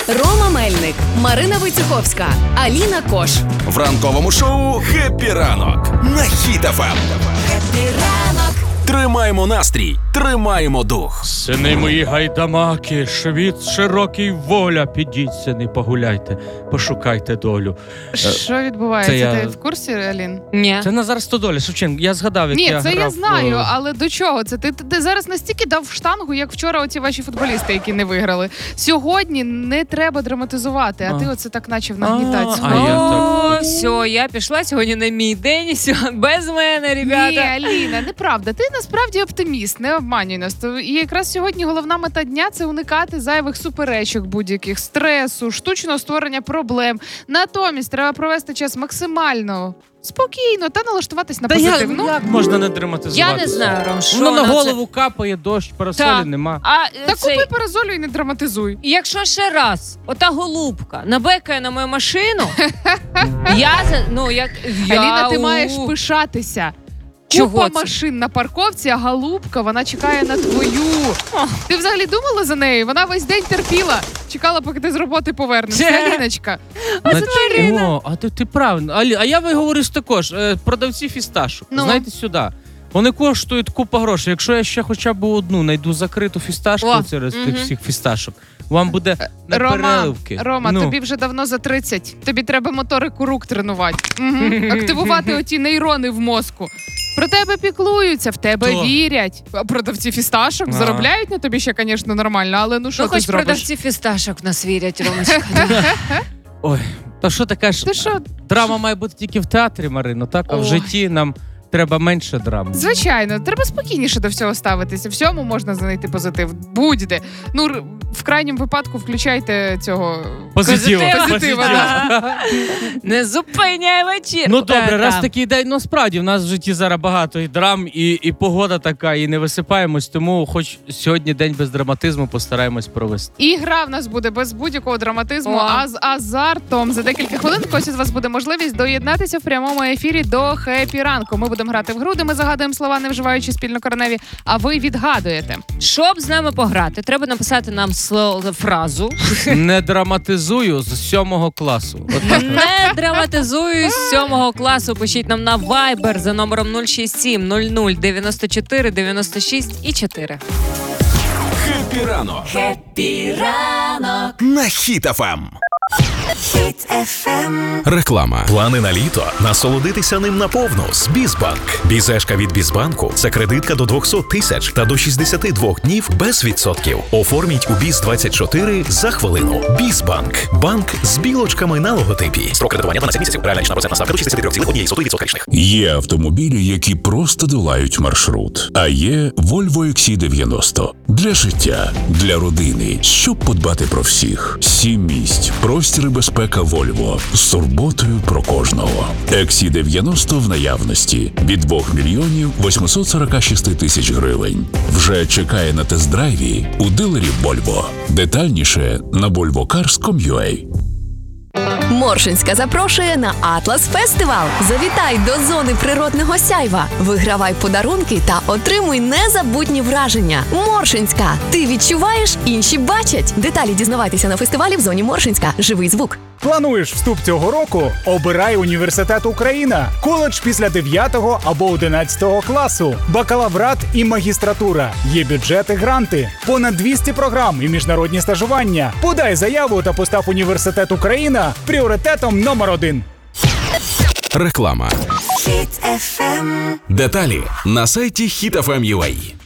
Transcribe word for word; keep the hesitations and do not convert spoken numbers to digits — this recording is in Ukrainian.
Рома Мельник, Марина Войцеховська, Аліна Кош. В ранковому шоу «Хеппі ранок» на Хіт еф ем. Хеппі ранок. Тримаємо настрій, тримаємо дух. Сини мої гайдамаки, світ широкий, воля, підіться, не погуляйте, пошукайте долю. Що відбувається? Це я... Ти в курсі, Алін? Ні. Це Назар Стодоля, Шевченко, я згадав, як Ні, я це грав... я знаю, о... але до чого це? Ти, ти, ти зараз настільки дав штангу, як вчора оці ваші футболісти, які не виграли. Сьогодні не треба драматизувати, а, а. ти оце так наче нагнітати. А, а я О, так... все, я пішла сьогодні на мій день, все, без мене, ребята. Ні, Аліна, неправда. Ти насправді оптиміст, не обманюй нас. І якраз сьогодні головна мета дня – це уникати зайвих суперечок будь-яких, стресу, штучного створення проблем. Натомість треба провести час максимально спокійно та налаштуватись на Та позитив. як, Ну, як можна не драматизувати? Я не знаю, Ром, що Воно на на голову це... капає, дощ, парасолі Так. нема. А, та цей... купи паразолю і не драматизуй. Якщо ще раз ота голубка набекає на мою машину, я, ну, як... Я... Аліна, ти маєш пишатися. Чого Купа це? машин на парковці, а голубка, вона чекає на твою. Ох. Ти взагалі думала за нею? Вона весь день терпіла. Чекала, поки ти з роботи повернешся. Це- Аліночка. А, О, а ти, ти правильно. Алі, а я виговорюсь також. Е, продавці фісташок. Ну. Знаєте, сюди. Вони коштують купа грошей. Якщо я ще хоча б одну знайду закриту фісташку О, через мгм. тих всіх фісташок, вам буде на Рома, переливки. Рома, ну. тобі вже давно за тридцять. Тобі треба моторику рук тренувати. Угу. Активувати оті нейрони в мозку. Про тебе піклуються, в тебе Хто? вірять. А продавці фісташок А. заробляють на тобі ще, звісно, нормально, але ну що Ну, ти хоч зробиш? продавці фісташок в нас вірять, Ромочка. Ой, та що таке ж? Ти що? Драма має бути тільки в театрі, Марино, так? А в Ой. житті нам треба менше драми. Звичайно, треба спокійніше до всього ставитися. Всьому можна знайти позитив. Будь-де. Ну, р- в крайньому випадку включайте цього Позитива. Позитива, Позитива. да. Не зупиняй вечір. Ну добре, Та, раз та. такий день, ну справді, в нас в житті зараз багато і драм, і, і погода така, і не висипаємось, тому хоч сьогодні день без драматизму постараємось провести. І гра в нас буде без будь-якого драматизму, О. а з азартом. За декілька хвилин когось із вас буде можливість доєднатися в прямому ефірі до Хеппі ранку. Ми будемо грати в гру, де ми загадуємо слова, не вживаючи спільнокореневі, а ви відгадуєте. Щоб з нами пограти, треба написати нам слово, фразу. Не драматизую з сьомого класу. От так. Не драматизую з сьомого класу. Пишіть нам на Viber за номером нуль шість сім нуль нуль дев'яносто чотири дев'яносто шість і чотири. Хеппі ранок. Хеппі ранок на Хіт еф ем. Хіт еф ем. Реклама. Плани на літо. Насолодитися ним наповну з Бізбанк. Бізешка від Бізбанку – це кредитка до двісті тисяч та до шістдесят два днів без відсотків. Оформіть у Біз двадцять чотири за хвилину. Бізбанк. Банк з білочками на логотипі. Строк кредитування дванадцять місяців. Реальна річна процентна ставка до шістдесят три цілих одна сотих відсотка річних. Є автомобілі, які просто долають маршрут. А є Volvo ікс сі дев'яносто. Для життя, для родини, щоб подбати про всіх. Сім місць, простір і безпека Volvo. З турботою про кожного. ікс сі дев'яносто в наявності. Від двох мільйонів восьмисот сорок шість тисяч гривень. Вже чекає на тест-драйві у дилерів Volvo. Детальніше на volvo cars крапка ком крапка ю а. Моршинська запрошує на Атлас Фестивал. Завітай до зони природного сяйва. Вигравай подарунки та отримуй незабутні враження. Моршинська. Ти відчуваєш, інші бачать. Деталі дізнавайтеся на фестивалі в зоні Моршинська. Живий звук. Плануєш вступ цього року? Обирай університет Україна. Коледж після дев'ятого або одинадцятого класу. Бакалаврат і магістратура. Є бюджети, гранти. Понад двісті програм і міжнародні стажування. Подай заяву та постав університет Україна пріоритетом номер один. Реклама. Хіт еф ем. Деталі на сайті хіт еф ем крапка ю а.